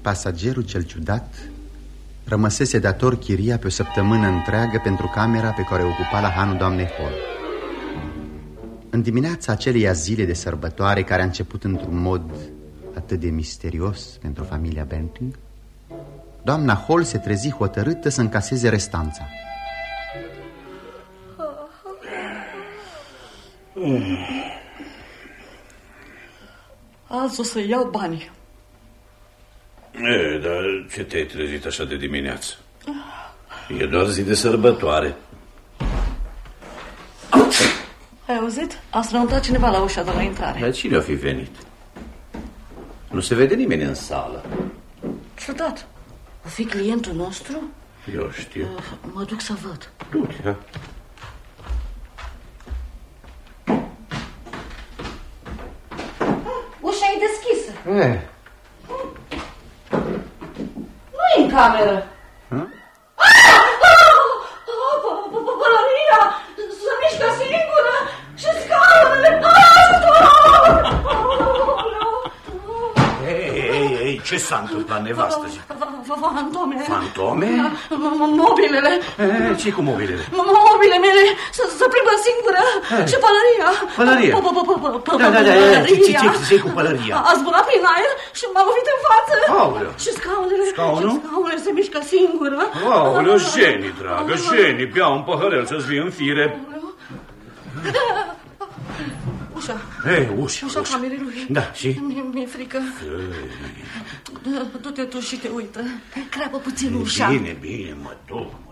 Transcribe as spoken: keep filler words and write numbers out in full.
pasagerul cel ciudat rămăsese dator chiria pe o săptămână întreagă pentru camera pe care o ocupa la hanul doamnei Hall. În dimineața aceleia zile de sărbătoare, care a început într-un mod atât de misterios pentru familia Benting, doamna Hall se trezi hotărâtă să încaseze restanța. Azi o să iau banii. E, dar ce te-ai trezit așa de dimineață? E doar zi de sărbătoare. Ai auzit? A strănutat cineva la ușa de la intrare. Dar cine a fi venit? Nu se vede nimeni în sală. Ciudat. O fi clientul nostru? Eu știu. Mă duc să văd. Du-te. Ușa e deschisă. E. Nu-i în cameră. Pălăria se mișcă singură și scaunele. Ei, ei, ei, ce s-a întâmplat, nevastă? Fantome. Fantome? Mobilele. Ce-i cu mobilele? Mobilele mele se plimbă singură. Și pălăria. Pălăria? Da, da, da, ce-i cu pălăria? A zburat prin aer și m-a lovit în față. Aoleu. Și scaunele. Scaunul? Și scaunele se mișcă singură. Aoleu, Jenny, dragă, Jenny, bea un păhărel să-ți vii în fire. Ușa. Ei, ușa, Ușa ușa. camerei lui. Da, și? Mi-e frică. Du-te tu și te uită. Crapă puțin ușa. Bine, bine, mă duc, mă